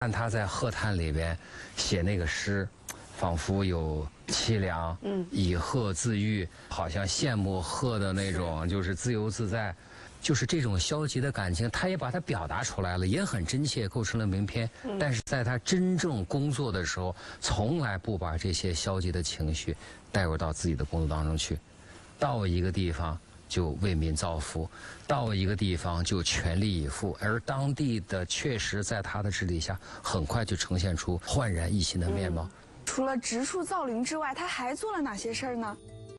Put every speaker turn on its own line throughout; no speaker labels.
看他在鹤滩里边写那个诗，仿佛有凄凉，以鹤自喻，好像羡慕鹤的那种，就是自由自在，就是这种消极的感情，他也把它表达出来了，也很真切，构成了名篇。但是在他真正工作的时候，从来不把这些消极的情绪带入到自己的工作当中去，到一个地方就为民造福，到一个地方就全力以赴，而当地的确实在他的治理下，很快就呈现出焕然一新的面貌。
除了植树造林之外，他还做了哪些事儿呢？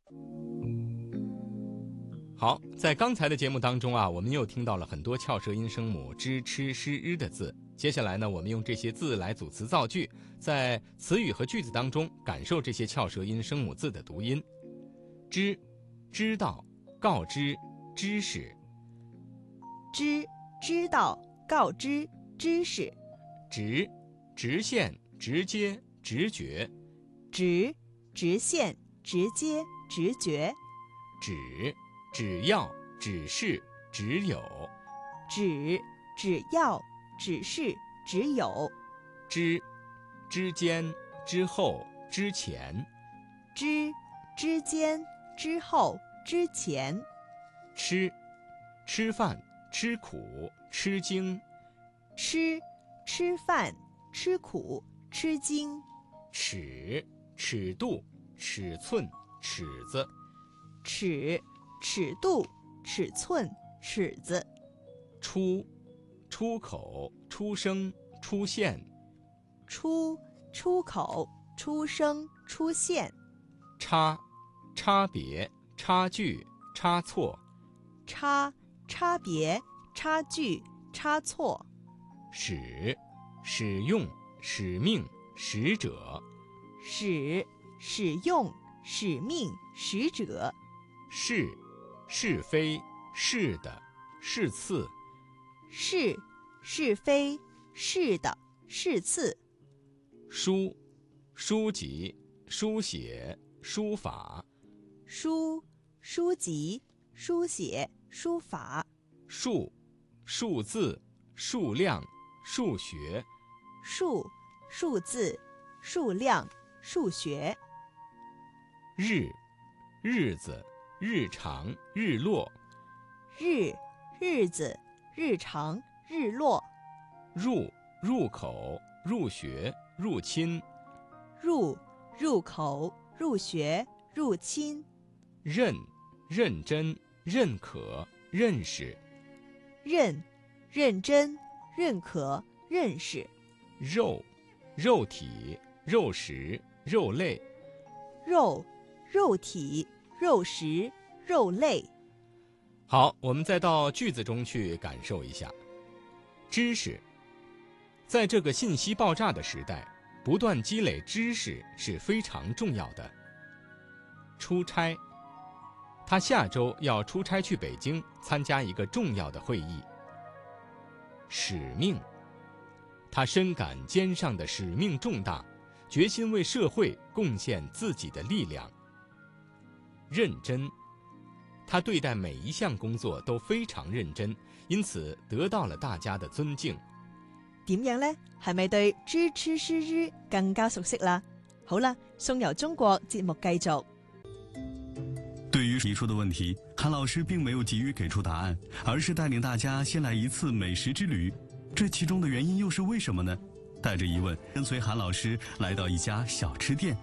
好，在刚才的节目当中啊，我们又听到了很多翘舌音声母支、吃、诗、日的字。接下来呢，我们用这些字来组词造句，在词语和句子当中感受这些翘舌音声母字的读音。知，知道，告知，知识。
知，知道，告知，知识。
直，直线，直接，直觉。
直，直线，直接，直觉。
只，只要，只是，只有。
只，只要，只是，只有。
之，之间，之后，之前。
之，之间，之后，之前。
吃，吃饭，吃苦，吃惊。
吃，吃饭，吃苦，吃惊。
尺，尺度，尺寸，尺子。
尺，尺度，尺寸，尺子。
出，出口，出生，出现。
出，出口，出生，出现。
差，差别，差距，差错。
差，差别，差距，差错。
使，使用，使命，使者。
使，使用，使命，使者。
是，是非，是的，是次。
是，是非，是的，是次。
书，书籍，书写，书法。
书，书籍，书写，书法。
数，数字，数量，数学。
数，数字，数量，数学。
日，日子，日常，日落。
日，日子，日常，日落。
入，入口，入学，入亲。
入，入口，入学，入亲。
认，认真，认可，认识。
认，认真，认可，认识。
肉，肉体，肉食，肉类。
肉，肉体，肉食，肉类。
好，我们再到句子中去感受一下。知识，在这个信息爆炸的时代，不断积累知识是非常重要的。出差，他下周要出差去北京参加一个重要的会议。使命，他深感肩上的使命重大，决心为社会贡献自己的力量。认真，他对待每一項工作都非常認真，因此得到了大家的尊敬。
點樣呢？係咪對知、吃、詩、日更加熟悉啦？好啦，送遊中國節目繼續。
对于提出的问题，韩老师并没有急于给出答案，而是带领大家先来一次美食之旅。这其中的原因又是为什么呢？带着疑问，跟随韩老师来到一家小吃店。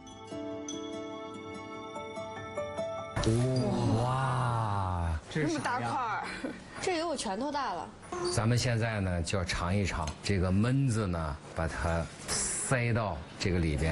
哇，
这么大块儿，
这有我拳头大了。
咱们现在呢就要尝一尝这个焖子呢，把它塞到这个里边，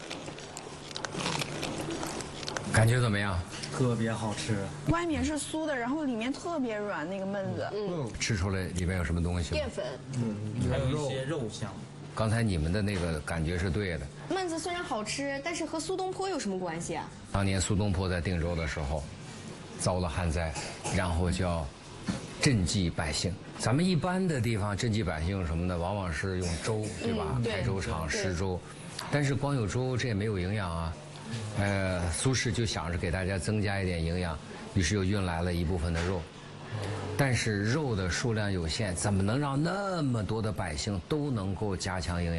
感觉怎么样？
特别好吃。
外面是酥的，然后里面特别软，那个焖子。
吃出来里面有什么东西吗？
淀粉。
还有一些肉香。
刚才你们的那个感觉是对的。
焖子虽然好吃，但是和苏东坡有什么关系啊？
当年苏东坡在定州的时候，遭了旱灾，然后就要赈济百姓。咱们一般的地方赈济百姓用什么呢？往往是用粥，对吧？开粥厂施粥，但是光有粥这也没有营养啊。苏轼就想着给大家增加一点营养，于是又运来了一部分的肉， 但是肉的数量有限，怎么能让那么多的百姓都能够加强营养？